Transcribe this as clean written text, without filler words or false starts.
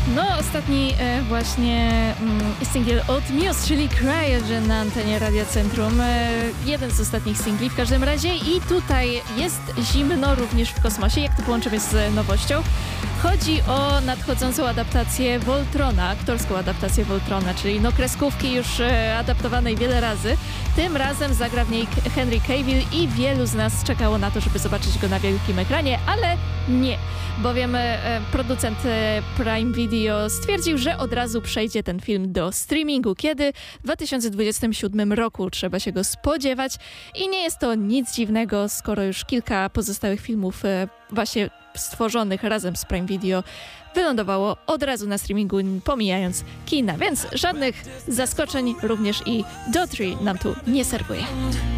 No, ostatni właśnie singiel od Muse, czyli Cryogen na antenie Radia Centrum. Jeden z ostatnich singli w każdym razie i tutaj jest zimno również w kosmosie. Jak to połączymy z nowością? Chodzi o nadchodzącą adaptację Voltrona, aktorską adaptację Voltrona, czyli no kreskówki już adaptowanej wiele razy. Tym razem zagra w niej Henry Cavill i wielu z nas czekało na to, żeby zobaczyć go na wielkim ekranie, ale nie, bowiem producent Prime Video stwierdził, że od razu przejdzie ten film do streamingu, kiedy w 2027 roku trzeba się go spodziewać i nie jest to nic dziwnego, skoro już kilka pozostałych filmów właśnie stworzonych razem z Prime Video wylądowało od razu na streamingu, pomijając kina, więc żadnych zaskoczeń również i Daughtry nam tu nie serwuje.